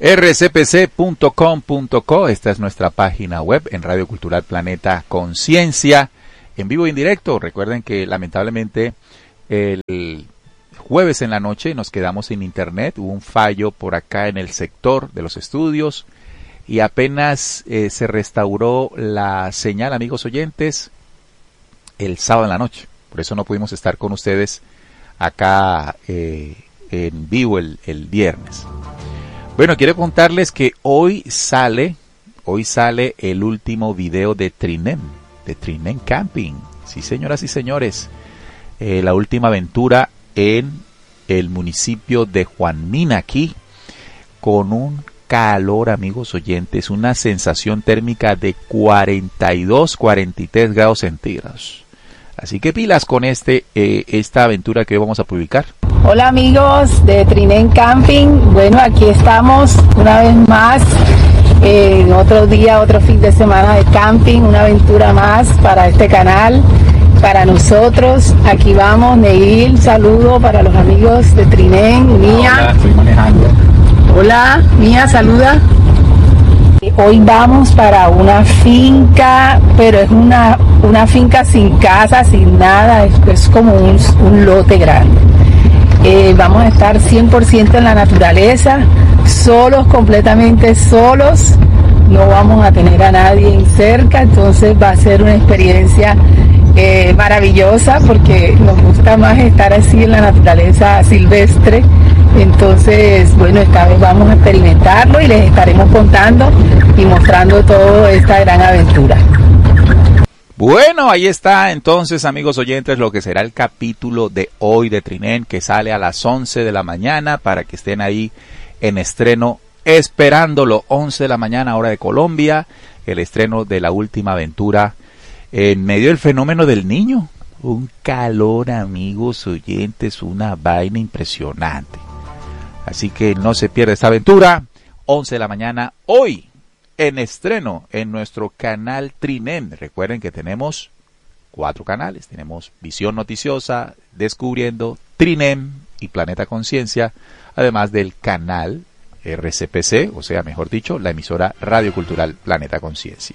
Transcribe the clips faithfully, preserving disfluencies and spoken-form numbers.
R C P C punto com punto co, esta es nuestra página web en Radio Cultural Planeta Conciencia, en vivo y en directo. Recuerden que lamentablemente el jueves en la noche nos quedamos sin internet, hubo un fallo por acá en el sector de los estudios y apenas eh, se restauró la señal, amigos oyentes, el sábado en la noche. Por eso no pudimos estar con ustedes acá eh, en vivo el, el viernes. Bueno, quiero contarles que hoy sale, hoy sale el último video de Trinem, de Trinem Camping. Sí, señoras y señores, eh, la última aventura en el municipio de Juan Mina, aquí, con un calor, amigos oyentes, una sensación térmica de cuarenta y dos, cuarenta y tres grados centígrados. Así que pilas con este eh, esta aventura que hoy vamos a publicar. Hola amigos de Trinem Camping, bueno, aquí estamos una vez más, eh, en otro día, otro fin de semana de camping, una aventura más para este canal, para nosotros. Aquí vamos, Neil, saludo para los amigos de Trinem, Mía. Hola, estoy manejando. Hola, Mía, saluda. Hoy vamos para una finca, pero es una, una finca sin casa, sin nada, es, es como un, un lote grande. Eh, vamos a estar cien por ciento en la naturaleza, solos, completamente solos, no vamos a tener a nadie cerca, entonces va a ser una experiencia eh, maravillosa porque nos gusta más estar así en la naturaleza silvestre. Entonces, bueno, esta vez vamos a experimentarlo y les estaremos contando y mostrando toda esta gran aventura. Bueno, ahí está entonces, amigos oyentes, lo que será el capítulo de hoy de Trinem, que sale a las once de la mañana para que estén ahí en estreno, esperándolo, once de la mañana, hora de Colombia, el estreno de la última aventura en medio del fenómeno del Niño. Un calor, amigos oyentes, una vaina impresionante. Así que no se pierda esta aventura, once de la mañana, hoy, en estreno, en nuestro canal Trinem. Recuerden que tenemos cuatro canales, tenemos Visión Noticiosa, Descubriendo, Trinem y Planeta Conciencia, además del canal R C P C, o sea, mejor dicho, la emisora Radio Cultural Planeta Conciencia.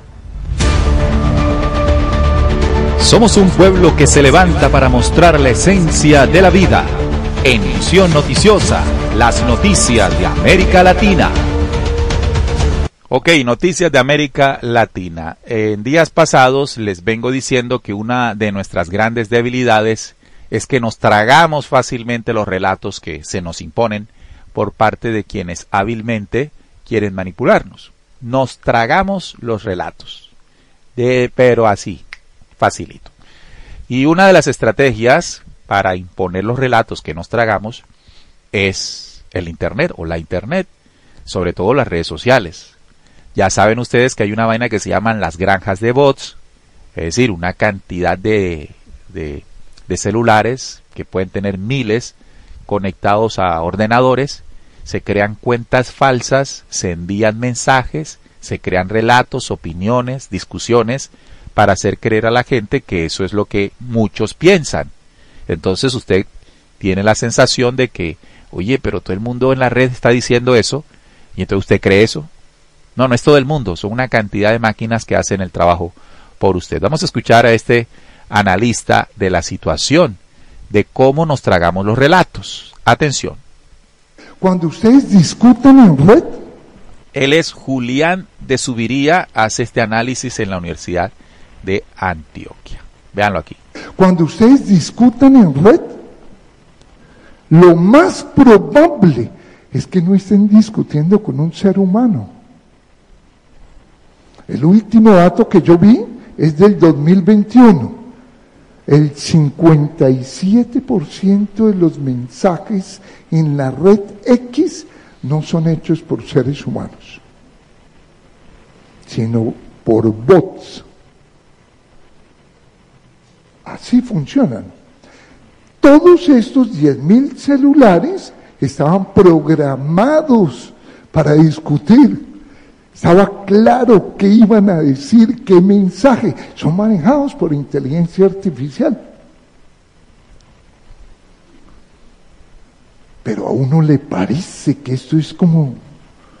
Somos un pueblo que se levanta para mostrar la esencia de la vida. En Visión Noticiosa, las noticias de América Latina. Ok, noticias de América Latina. En días pasados les vengo diciendo que una de nuestras grandes debilidades es que nos tragamos fácilmente los relatos que se nos imponen por parte de quienes hábilmente quieren manipularnos. Nos tragamos los relatos, de, pero así, facilito. Y una de las estrategias para imponer los relatos que nos tragamos es el internet o la internet, sobre todo las redes sociales. Ya saben ustedes que hay una vaina que se llaman las granjas de bots, es decir, una cantidad de, de, de celulares que pueden tener miles conectados a ordenadores, se crean cuentas falsas, se envían mensajes, se crean relatos, opiniones, discusiones, para hacer creer a la gente que eso es lo que muchos piensan. Entonces usted tiene la sensación de que, oye, pero todo el mundo en la red está diciendo eso, y entonces usted cree eso. No, no es todo el mundo, son una cantidad de máquinas que hacen el trabajo por usted. Vamos a escuchar a este analista de la situación, de cómo nos tragamos los relatos. Atención. Cuando ustedes discuten en red, él es Julián de Subiría, hace este análisis en la Universidad de Antioquia. Véanlo aquí. Cuando ustedes discutan en red, lo más probable es que no estén discutiendo con un ser humano. El último dato que yo vi es del dos mil veintiuno. El cincuenta y siete por ciento de los mensajes en la red X no son hechos por seres humanos, sino por bots. Así funcionan. Todos estos diez mil celulares estaban programados para discutir. Estaba claro qué iban a decir, qué mensaje. Son manejados por inteligencia artificial. Pero a uno le parece que esto es como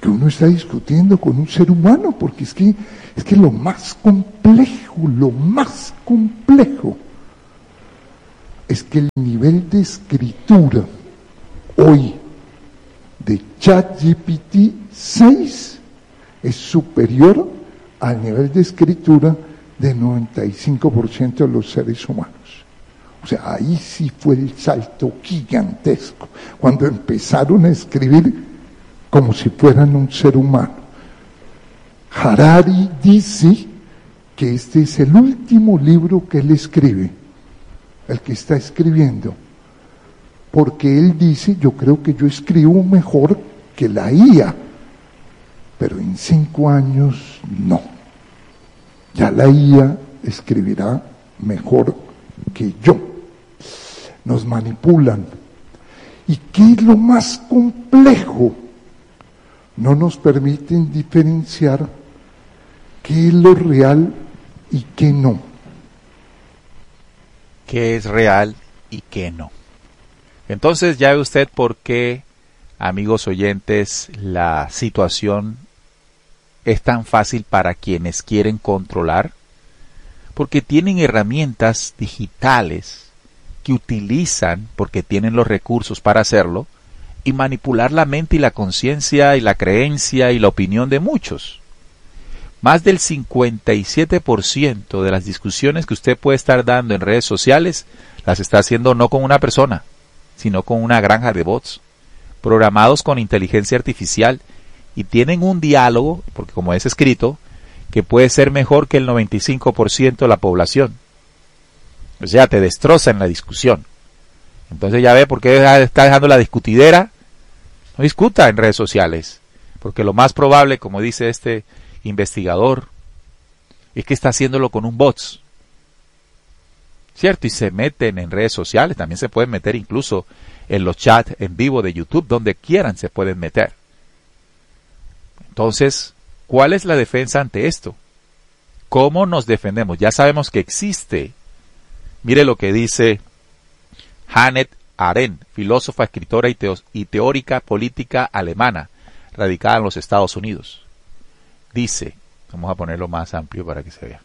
que uno está discutiendo con un ser humano, porque es que, es que lo más complejo, lo más complejo, es que el nivel de escritura hoy de ChatGPT seis es superior al nivel de escritura de noventa y cinco por ciento de los seres humanos. O sea, ahí sí fue el salto gigantesco, cuando empezaron a escribir como si fueran un ser humano. Harari dice que este es el último libro que él escribe, el que está escribiendo, porque él dice, yo creo que yo escribo mejor que la I A, pero en cinco años no. Ya la I A escribirá mejor que yo. Nos manipulan. ¿Y qué es lo más complejo? No nos permiten diferenciar qué es lo real y qué no. ¿Qué es real y qué no? Entonces ya ve usted por qué, amigos oyentes, la situación es tan fácil para quienes quieren controlar, porque tienen herramientas digitales que utilizan, porque tienen los recursos para hacerlo, y manipular la mente y la conciencia y la creencia y la opinión de muchos. Más del cincuenta y siete por ciento de las discusiones que usted puede estar dando en redes sociales las está haciendo no con una persona, sino con una granja de bots, programados con inteligencia artificial, y tienen un diálogo, porque como es escrito, que puede ser mejor que el noventa y cinco por ciento de la población. O sea, te destroza en la discusión. Entonces ya ve por qué está dejando la discutidera. No discuta en redes sociales, porque lo más probable, como dice este investigador, es que está haciéndolo con un bot. ¿Cierto? Y se meten en redes sociales, también se pueden meter incluso en los chats en vivo de YouTube, donde quieran se pueden meter. Entonces, ¿cuál es la defensa ante esto? ¿Cómo nos defendemos? Ya sabemos que existe. Mire lo que dice Hannah Arendt, filósofa, escritora y, teo- y teórica política alemana, radicada en los Estados Unidos. Dice, vamos a ponerlo más amplio para que se vea.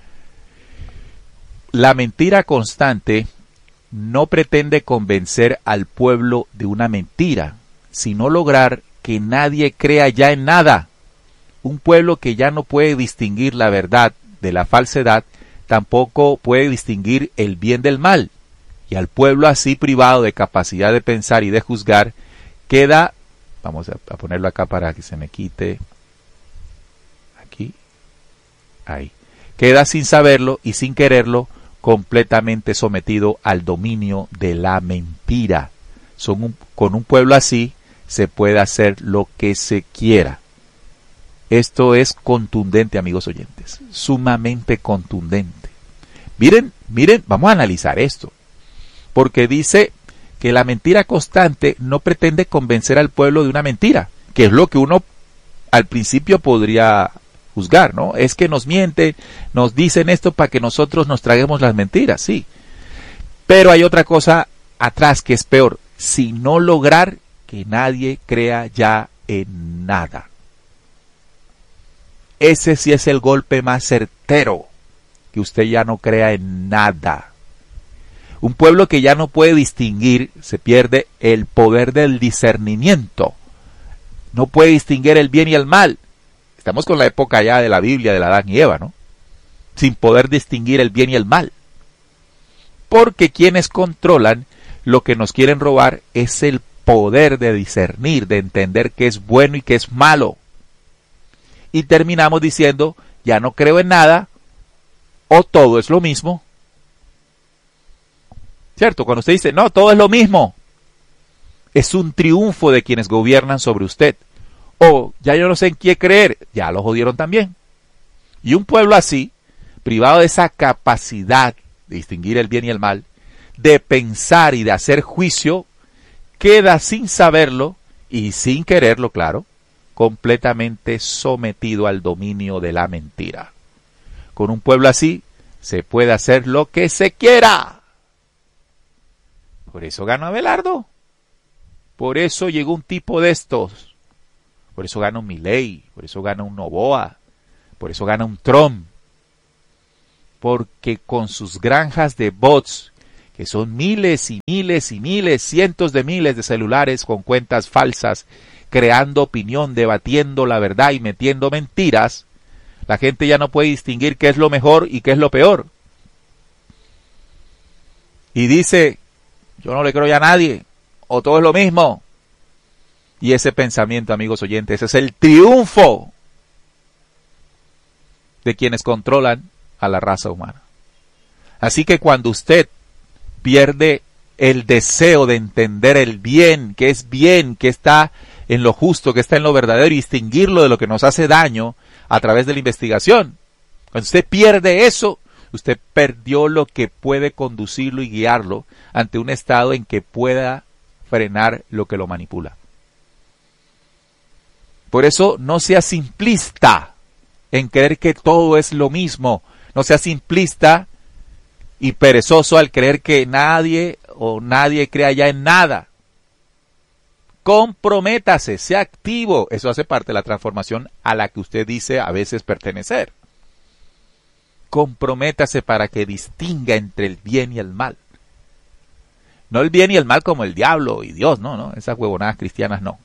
La mentira constante no pretende convencer al pueblo de una mentira, sino lograr que nadie crea ya en nada. Un pueblo que ya no puede distinguir la verdad de la falsedad, tampoco puede distinguir el bien del mal. Y al pueblo así privado de capacidad de pensar y de juzgar, queda, vamos a, a ponerlo acá para que se me quite, aquí, ahí, queda sin saberlo y sin quererlo, completamente sometido al dominio de la mentira. Son un, con un pueblo así se puede hacer lo que se quiera. Esto es contundente, amigos oyentes, sumamente contundente. Miren, miren, vamos a analizar esto, porque dice que la mentira constante no pretende convencer al pueblo de una mentira, que es lo que uno al principio podría juzgar, ¿no? Es que nos mienten, nos dicen esto para que nosotros nos traguemos las mentiras, sí. Pero hay otra cosa atrás que es peor, sino lograr que nadie crea ya en nada. Ese sí es el golpe más certero, que usted ya no crea en nada. Un pueblo que ya no puede distinguir, se pierde el poder del discernimiento. No puede distinguir el bien y el mal. Estamos con la época ya de la Biblia, de Adán y Eva, ¿no? Sin poder distinguir el bien y el mal. Porque quienes controlan lo que nos quieren robar es el poder de discernir, de entender qué es bueno y qué es malo. Y terminamos diciendo, ya no creo en nada, o todo es lo mismo. ¿Cierto? Cuando usted dice, no, todo es lo mismo, es un triunfo de quienes gobiernan sobre usted. O, ya yo no sé en quién creer, ya lo jodieron también. Y un pueblo así, privado de esa capacidad de distinguir el bien y el mal, de pensar y de hacer juicio, queda sin saberlo y sin quererlo, claro, completamente sometido al dominio de la mentira. Con un pueblo así, se puede hacer lo que se quiera. Por eso ganó Abelardo. Por eso llegó un tipo de estos. Por eso gana un Milei, por eso gana un Noboa, por eso gana un Trump. Porque con sus granjas de bots, que son miles y miles y miles, cientos de miles de celulares con cuentas falsas, creando opinión, debatiendo la verdad y metiendo mentiras, la gente ya no puede distinguir qué es lo mejor y qué es lo peor. Y dice, yo no le creo ya a nadie, o todo es lo mismo. Y ese pensamiento, amigos oyentes, es el triunfo de quienes controlan a la raza humana. Así que cuando usted pierde el deseo de entender el bien, que es bien, que está en lo justo, que está en lo verdadero, y distinguirlo de lo que nos hace daño a través de la investigación, cuando usted pierde eso, usted perdió lo que puede conducirlo y guiarlo ante un estado en que pueda frenar lo que lo manipula. Por eso no sea simplista en creer que todo es lo mismo. No sea simplista y perezoso al creer que nadie o nadie crea ya en nada. Comprométase, sea activo. Eso hace parte de la transformación a la que usted dice a veces pertenecer. Comprométase para que distinga entre el bien y el mal. No el bien y el mal como el diablo y Dios, no, no, esas huevonadas cristianas no.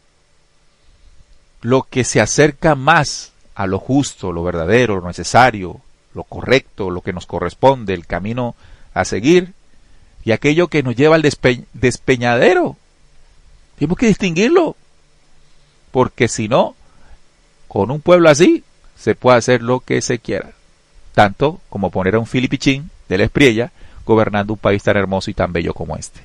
Lo que se acerca más a lo justo, lo verdadero, lo necesario, lo correcto, lo que nos corresponde, el camino a seguir, y aquello que nos lleva al despe- despeñadero. Tenemos que distinguirlo, porque si no, con un pueblo así, se puede hacer lo que se quiera, tanto como poner a un filipichín de la Espriella gobernando un país tan hermoso y tan bello como este.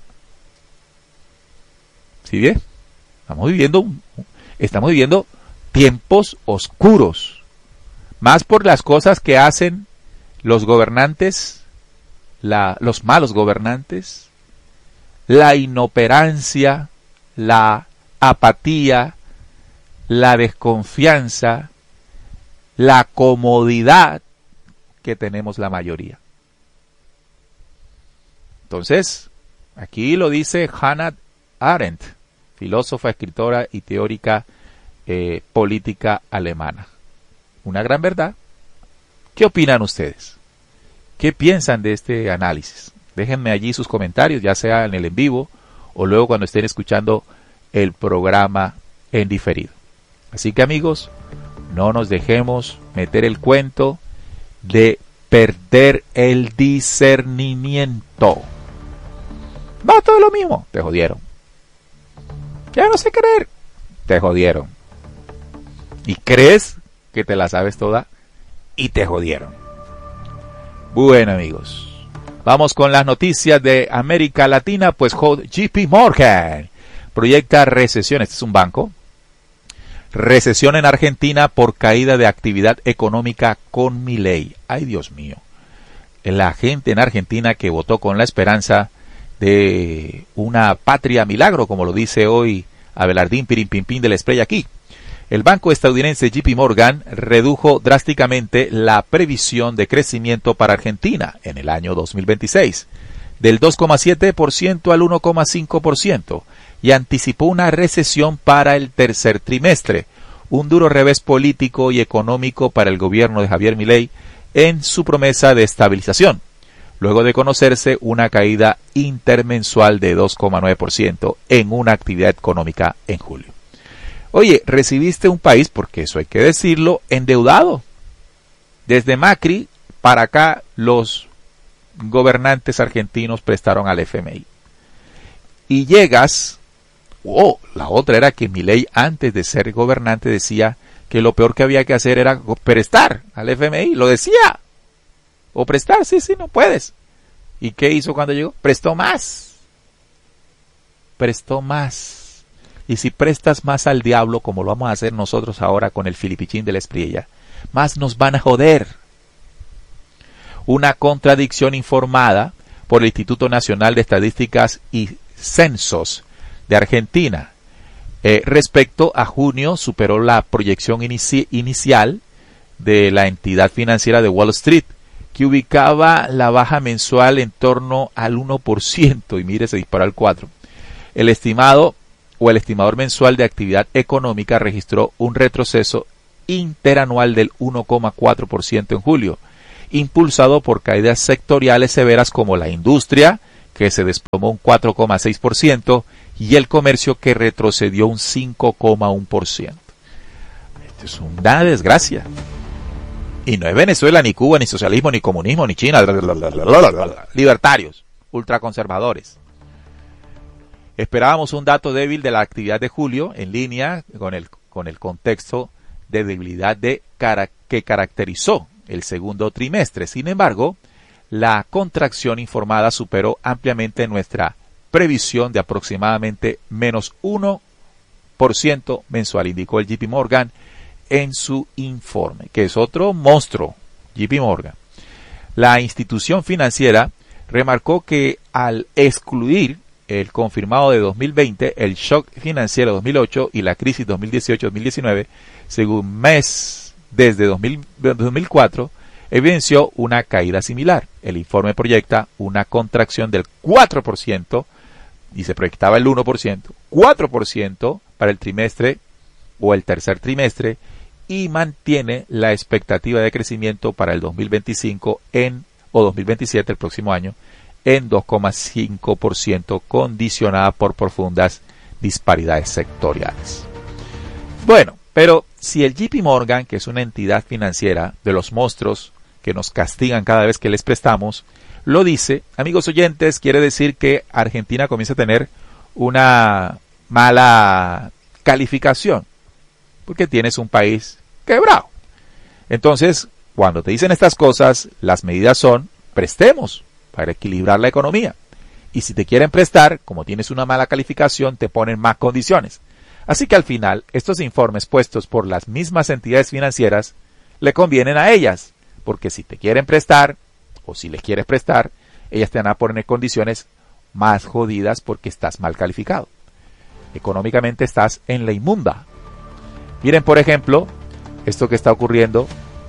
¿Sí bien? Estamos viviendo un, estamos viviendo tiempos oscuros, más por las cosas que hacen los gobernantes, la, los malos gobernantes, la inoperancia, la apatía, la desconfianza, la comodidad que tenemos la mayoría. Entonces, aquí lo dice Hannah Arendt, filósofa, escritora y teórica eh, política alemana. Una gran verdad. ¿Qué opinan ustedes? ¿Qué piensan de este análisis? Déjenme allí sus comentarios, ya sea en el en vivo o luego cuando estén escuchando el programa en diferido. Así que amigos, no nos dejemos meter el cuento de perder el discernimiento. Va todo lo mismo, te jodieron. Ya no sé creer, te jodieron. Y crees que te la sabes toda y te jodieron. Bueno amigos, vamos con las noticias de América Latina. Pues J P Morgan proyecta recesión, este es un banco, recesión en Argentina por caída de actividad económica con Milei. Ay Dios mío, la gente en Argentina que votó con la esperanza de una patria milagro, como lo dice hoy Abelardín Pirimpimpín de la Espriella aquí. El banco estadounidense J P Morgan redujo drásticamente la previsión de crecimiento para Argentina en el año dos mil veintiséis, del dos coma siete por ciento al uno coma cinco por ciento, y anticipó una recesión para el tercer trimestre, un duro revés político y económico para el gobierno de Javier Milei en su promesa de estabilización, luego de conocerse una caída intermensual de dos coma nueve por ciento en una actividad económica en julio. Oye, recibiste un país, porque eso hay que decirlo, endeudado. Desde Macri para acá los gobernantes argentinos prestaron al F M I. Y llegas, oh, la otra era que Milei antes de ser gobernante decía que lo peor que había que hacer era prestar al F M I, lo decía. O prestar, sí, sí, no puedes. ¿Y qué hizo cuando llegó? Prestó más. Prestó más. Y si prestas más al diablo, como lo vamos a hacer nosotros ahora con el filipichín de la Espriella, más nos van a joder. Una contradicción informada por el Instituto Nacional de Estadísticas y Censos de Argentina. Eh, respecto a junio, superó la proyección inici- inicial de la entidad financiera de Wall Street, que ubicaba la baja mensual en torno al uno por ciento, y mire, se disparó al cuatro por ciento. El estimado o el estimador mensual de actividad económica registró un retroceso interanual del uno coma cuatro por ciento en julio, impulsado por caídas sectoriales severas como la industria, que se desplomó un cuatro coma seis por ciento, y el comercio, que retrocedió un cinco coma uno por ciento. Esto es una desgracia. Y no es Venezuela, ni Cuba, ni socialismo, ni comunismo, ni China. Libertarios, ultraconservadores. Esperábamos un dato débil de la actividad de julio, en línea con el, con el contexto de debilidad de cara, que caracterizó el segundo trimestre. Sin embargo, la contracción informada superó ampliamente nuestra previsión de aproximadamente menos uno por ciento mensual, indicó el J P Morgan en su informe, que es otro monstruo, J P Morgan. La institución financiera remarcó que al excluir el confirmado de dos mil veinte, el shock financiero dos mil ocho y la crisis dos mil dieciocho dos mil diecinueve, según M E S desde dos mil, dos mil cuatro, evidenció una caída similar. El informe proyecta una contracción del cuatro por ciento y se proyectaba el uno por ciento, cuatro por ciento para el trimestre o el tercer trimestre, y mantiene la expectativa de crecimiento para el dos mil veinticinco en, o dos mil veintisiete, el próximo año, en dos coma cinco por ciento, condicionada por profundas disparidades sectoriales. Bueno, pero si el J P Morgan, que es una entidad financiera de los monstruos que nos castigan cada vez que les prestamos, lo dice, amigos oyentes, quiere decir que Argentina comienza a tener una mala calificación, porque tienes un país quebrado. Entonces, cuando te dicen estas cosas, las medidas son: prestemos para equilibrar la economía. Y si te quieren prestar, como tienes una mala calificación, te ponen más condiciones. Así que al final, estos informes puestos por las mismas entidades financieras le convienen a ellas, porque si te quieren prestar, o si les quieres prestar, ellas te van a poner condiciones más jodidas porque estás mal calificado. Económicamente estás en la inmunda. Miren, por ejemplo, esto que está ocurriendo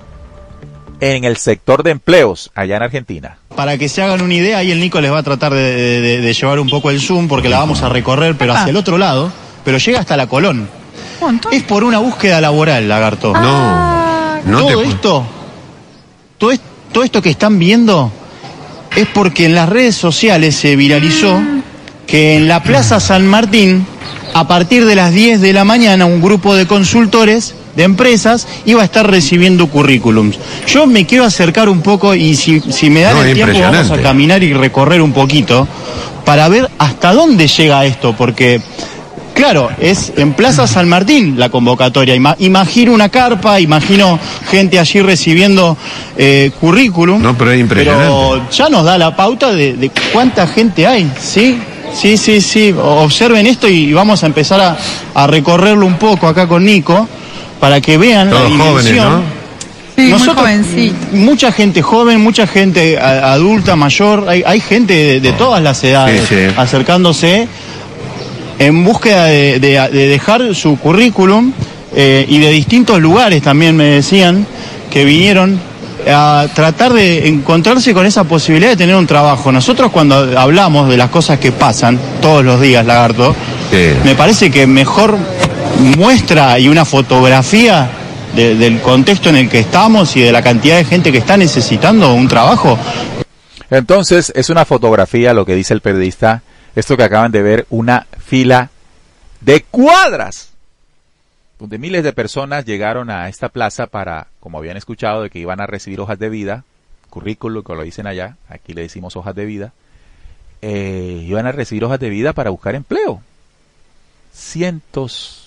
en el sector de empleos allá en Argentina. Para que se hagan una idea, ahí el Nico les va a tratar de, de, de llevar un poco el zoom, porque la vamos a recorrer, pero hacia ah. el otro lado, pero llega hasta la Colón. ¿Cuánto? Es por una búsqueda laboral, Lagarto. Ah, no, no todo te... esto, todo, es, todo esto que están viendo es porque en las redes sociales se viralizó mm. que en la Plaza San Martín, a partir de las diez de la mañana, un grupo de consultores de empresas iba a estar recibiendo currículums. Yo me quiero acercar un poco y si, si me dan no, el tiempo vamos a caminar y recorrer un poquito para ver hasta dónde llega esto, porque claro, es en Plaza San Martín la convocatoria. Ima, imagino una carpa, imagino gente allí recibiendo eh, currículum. No, pero es impresionante. Pero ya nos da la pauta de, de cuánta gente hay, ¿sí? Sí, sí, sí. Observen esto y vamos a empezar a, a recorrerlo un poco acá con Nico, para que vean todos la dimensión. Jóvenes, ¿no? Sí, nosotros, muy jovencito. Mucha gente joven, mucha gente a, adulta, mayor, hay, hay gente de, de todas las edades sí, sí. acercándose en búsqueda de, de, de dejar su currículum eh, y de distintos lugares también me decían que vinieron a tratar de encontrarse con esa posibilidad de tener un trabajo. Nosotros cuando hablamos de las cosas que pasan todos los días, Lagarto, sí. me parece que mejor muestra y una fotografía de, del contexto en el que estamos y de la cantidad de gente que está necesitando un trabajo. Entonces, es una fotografía, lo que dice el periodista, esto que acaban de ver, una fila de cuadras, donde miles de personas llegaron a esta plaza para, como habían escuchado, de que iban a recibir hojas de vida, currículum, que lo dicen allá, aquí le decimos hojas de vida, eh, iban a recibir hojas de vida para buscar empleo. Cientos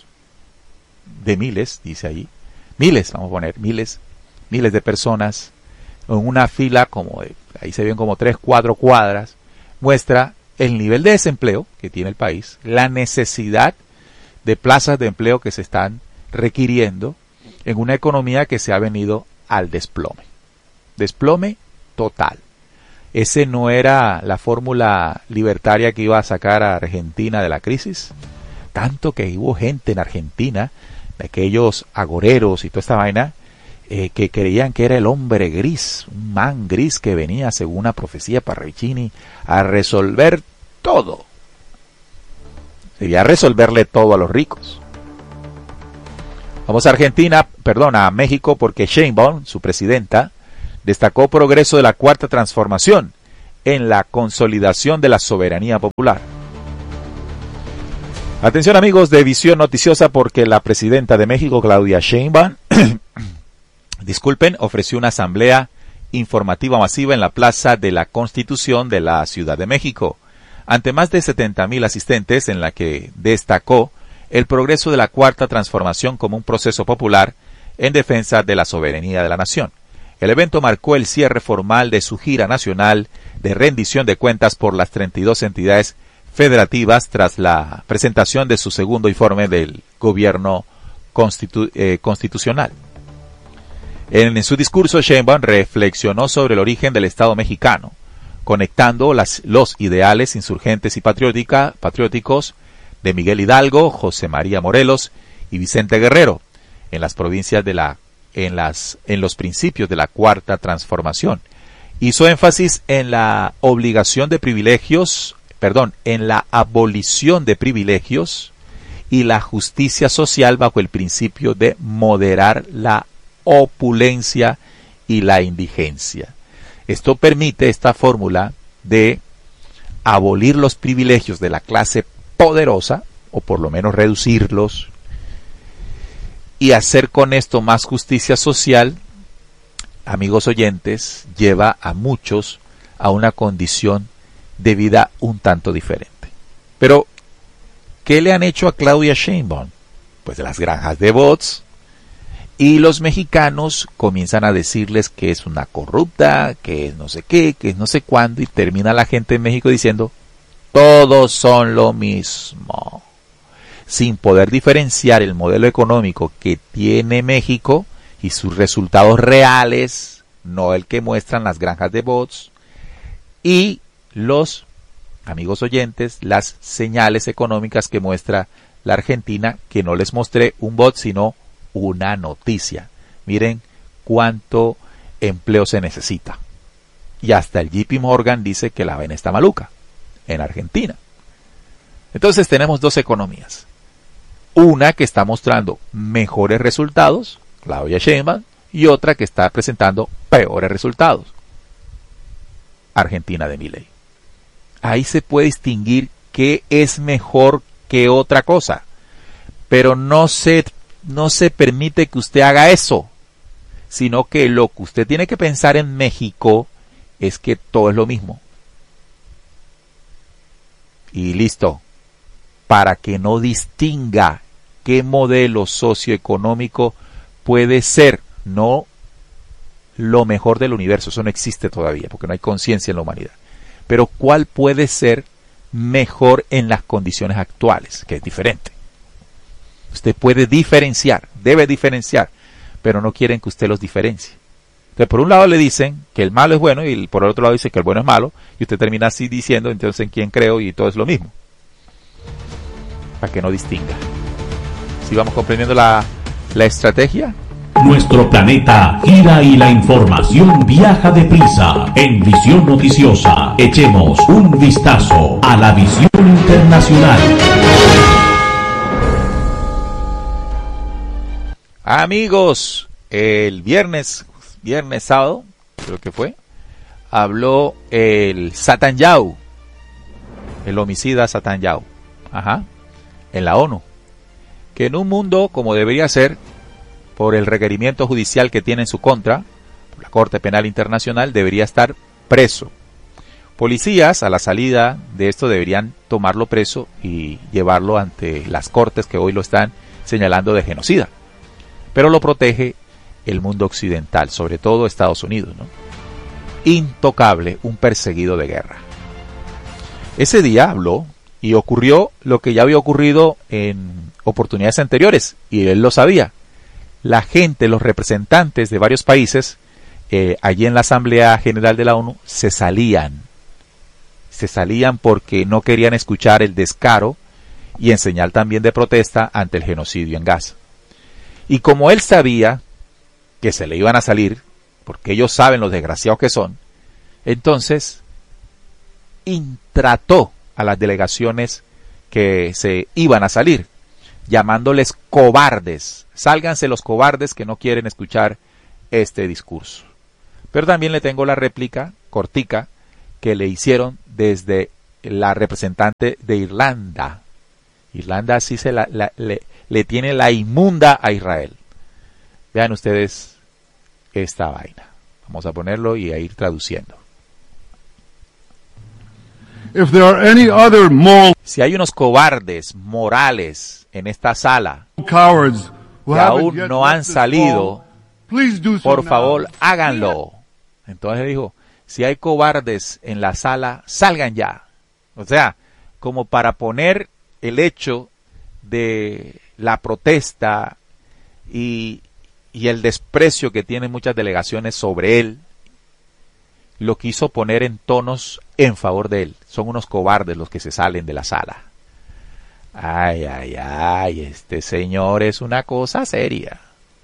de miles, dice ahí, miles, vamos a poner, miles, miles de personas en una fila como, de, ahí se ven como tres, cuatro cuadras, muestra el nivel de desempleo que tiene el país, la necesidad de plazas de empleo que se están requiriendo en una economía que se ha venido al desplome. Desplome total. Ese no era la fórmula libertaria que iba a sacar a Argentina de la crisis. Tanto que hubo gente en Argentina, de aquellos agoreros y toda esta vaina, eh, que creían que era el hombre gris, un man gris que venía, según una profecía Parravicini, a resolver todo. Debía resolverle todo a los ricos. Vamos a Argentina, perdón, a México, porque Sheinbaum, su presidenta, destacó progreso de la Cuarta Transformación en la consolidación de la soberanía popular. Atención amigos de Visión Noticiosa, porque la presidenta de México, Claudia Sheinbaum, disculpen, ofreció una asamblea informativa masiva en la Plaza de la Constitución de la Ciudad de México, ante más de setenta mil asistentes, en la que destacó el progreso de la Cuarta Transformación como un proceso popular en defensa de la soberanía de la nación. El evento marcó el cierre formal de su gira nacional de rendición de cuentas por las treinta y dos entidades federativas tras la presentación de su segundo informe del gobierno constitu eh, constitucional. En su discurso, Sheinbaum reflexionó sobre el origen del Estado mexicano, conectando las, los ideales insurgentes y patriótica, patrióticos de Miguel Hidalgo, José María Morelos y Vicente Guerrero en las provincias de la en las en los principios de la Cuarta Transformación. Hizo énfasis en la obligación de privilegios, perdón, en la abolición de privilegios y la justicia social bajo el principio de moderar la opulencia y la indigencia. Esto permite, esta fórmula, de abolir los privilegios de la clase poderosa, o por lo menos reducirlos, y hacer con esto más justicia social, amigos oyentes, lleva a muchos a una condición de vida un tanto diferente. Pero, ¿qué le han hecho a Claudia Sheinbaum? Pues las granjas de bots, y los mexicanos comienzan a decirles que es una corrupta, que es no sé qué, que es no sé cuándo, y termina la gente en México diciendo, todos son lo mismo, sin poder diferenciar el modelo económico que tiene México y sus resultados reales, no el que muestran las granjas de bots, y los, amigos oyentes, las señales económicas que muestra la Argentina, que no les mostré un bot, sino una noticia. Miren cuánto empleo se necesita. Y hasta el J P Morgan dice que la vaina está maluca en Argentina. Entonces tenemos dos economías. Una que está mostrando mejores resultados, Claudia Sheinbaum, y otra que está presentando peores resultados, Argentina de Milei. Ahí se puede distinguir qué es mejor que otra cosa, pero no se, no se permite que usted haga eso, sino que lo que usted tiene que pensar en México es que todo es lo mismo. Y listo, para que no distinga qué modelo socioeconómico puede ser, no lo mejor del universo, eso no existe todavía, porque no hay conciencia en la humanidad, pero cuál puede ser mejor en las condiciones actuales, que es diferente. Usted puede diferenciar, debe diferenciar, pero no quieren que usted los diferencie. Entonces, por un lado le dicen que el malo es bueno y por el otro lado dice que el bueno es malo, y usted termina así diciendo, entonces en quién creo, y todo es lo mismo. Para que no distinga. ¿Sí vamos comprendiendo la, la estrategia? Nuestro planeta gira y la información viaja deprisa. En Visión Noticiosa, echemos un vistazo a la visión internacional. Amigos, el viernes, viernes sábado, creo que fue, habló el Netanyahu, el homicida Netanyahu, ajá, en la ONU, que en un mundo como debería ser, por el requerimiento judicial que tiene en su contra, por la Corte Penal Internacional, debería estar preso. Policías a la salida de esto deberían tomarlo preso y llevarlo ante las cortes que hoy lo están señalando de genocida. Pero lo protege el mundo occidental, sobre todo Estados Unidos, ¿no? Intocable, un perseguido de guerra. Ese día habló y ocurrió lo que ya había ocurrido en oportunidades anteriores, y él lo sabía. La gente, los representantes de varios países, eh, allí en la Asamblea General de la ONU, se salían. Se salían porque no querían escuchar el descaro y en señal también de protesta ante el genocidio en Gaza. Y como él sabía que se le iban a salir, porque ellos saben los desgraciados que son, entonces intrató a las delegaciones que se iban a salir, llamándoles cobardes. Sálganse los cobardes que no quieren escuchar este discurso. Pero también le tengo la réplica cortica que le hicieron desde la representante de Irlanda. Irlanda sí se la, la, le, le tiene la inmunda a Israel. Vean ustedes esta vaina. Vamos a ponerlo y a ir traduciendo. If there are any other moral Si hay unos cobardes morales en esta sala cowards who que haven't aún yet no han left this salido, hall, please do so por now. favor, háganlo. Entonces dijo, si hay cobardes en la sala, salgan ya. O sea, como para poner el hecho de la protesta y, y el desprecio que tienen muchas delegaciones sobre él, lo quiso poner en tonos en favor de él. Son unos cobardes los que se salen de la sala. Ay, ay, ay, este señor es una cosa seria.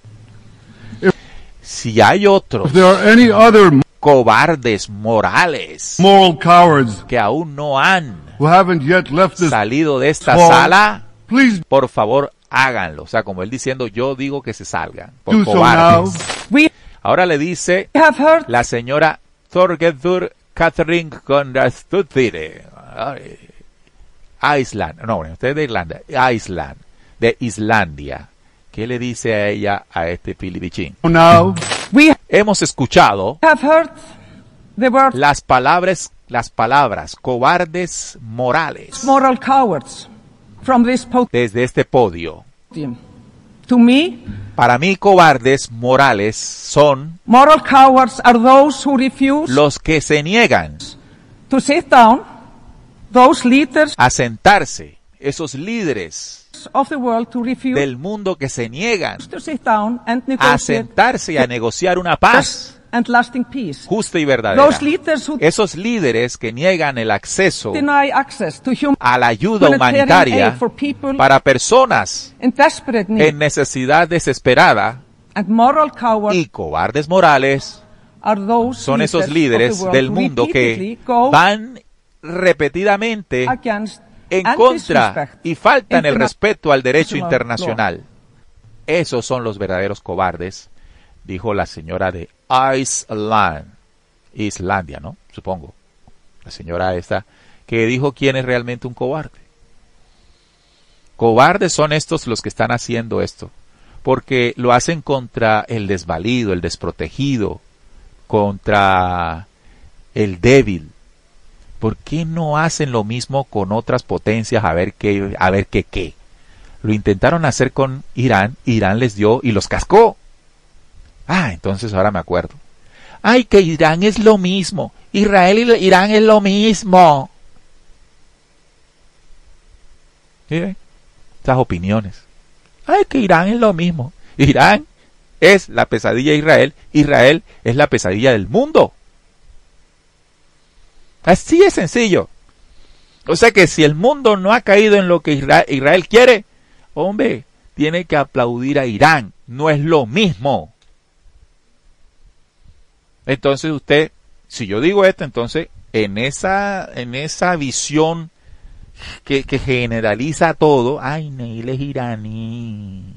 Si hay otros If there are any other cobardes morales moral cowards que aún no han who haven't yet left this salido de esta hall, sala, please por favor háganlo. O sea, como él diciendo, yo digo que se salgan por do so now. cobardes. We Ahora le dice have heard la señora Thorgerður Catherine Konradstuttir, Island, no, usted es de Irlanda, Island, de Islandia. ¿Qué le dice a ella a este pilibichín? Now, we Hemos escuchado have heard the word las palabras, las palabras cobardes morales moral cowards from this desde este podio. podium. To me, Para mí, cobardes morales son moral cowards are those who refuse los que se niegan to sit down, those leaders a sentarse, esos líderes of the world to refuse del mundo que se niegan to sit down and a negotiate sentarse y a negociar una paz and lasting peace. justa y verdadera. Those leaders who Esos líderes que niegan el acceso deny access to human a la ayuda humanitarian humanitaria aid for people para personas in desperate need. en necesidad desesperada, And moral cowards y cobardes morales are those son esos leaders of líderes the world del who mundo repeatedly que go van repetidamente against en and contra disrespect y faltan el interna- respeto al derecho international internacional. Esos son los verdaderos cobardes, dijo la señora de Iceland, Islandia, ¿no? Supongo. La señora esta que dijo quién es realmente un cobarde. Cobardes son estos los que están haciendo esto, porque lo hacen contra el desvalido, el desprotegido, contra el débil. ¿Por qué no hacen lo mismo con otras potencias a ver qué, a ver qué qué? Lo intentaron hacer con Irán, Irán les dio y los cascó. Ah, entonces ahora me acuerdo. Ay, que Irán es lo mismo. Israel y Irán es lo mismo. ¿Sí? Esas opiniones. Ay, que Irán es lo mismo. Irán es la pesadilla de Israel. Israel es la pesadilla del mundo. Así es sencillo. O sea que si el mundo no ha caído en lo que Israel, Israel quiere, hombre, tiene que aplaudir a Irán. No es lo mismo. Entonces usted, si yo digo esto, entonces en esa, en esa visión que, que generaliza todo, ay, Neil es iraní.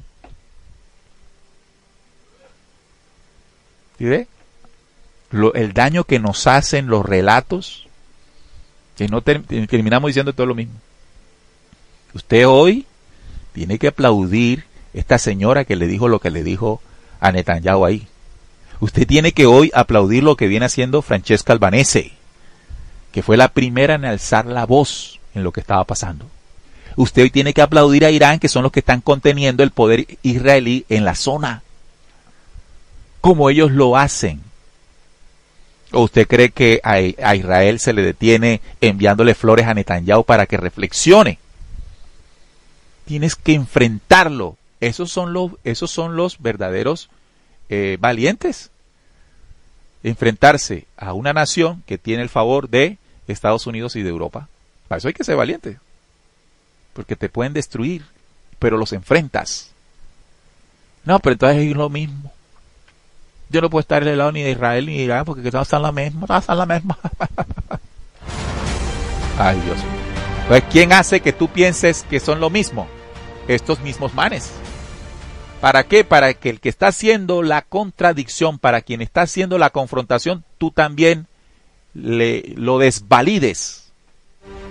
¿Sí ve? Lo, el daño que nos hacen los relatos, que no ter, terminamos diciendo todo lo mismo. Usted hoy tiene que aplaudir esta señora que le dijo lo que le dijo a Netanyahu ahí. Usted tiene que hoy aplaudir lo que viene haciendo Francesca Albanese, que fue la primera en alzar la voz en lo que estaba pasando. Usted hoy tiene que aplaudir a Irán, que son los que están conteniendo el poder israelí en la zona, como ellos lo hacen. ¿O usted cree que a, a Israel se le detiene enviándole flores a Netanyahu para que reflexione? Tienes que enfrentarlo. Esos son los, esos son los verdaderos Eh, valientes. Enfrentarse a una nación que tiene el favor de Estados Unidos y de Europa. Para eso hay que ser valiente, porque te pueden destruir, pero los enfrentas. No, pero entonces es lo mismo. Yo no puedo estar en el lado ni de Israel ni de Irán, porque todos están la misma, todos están la misma. Ay, Dios mío. Entonces, ¿quién hace que tú pienses que son lo mismo? Estos mismos manes. ¿Para qué? Para que el que está haciendo la contradicción, para quien está haciendo la confrontación, tú también le, lo desvalides.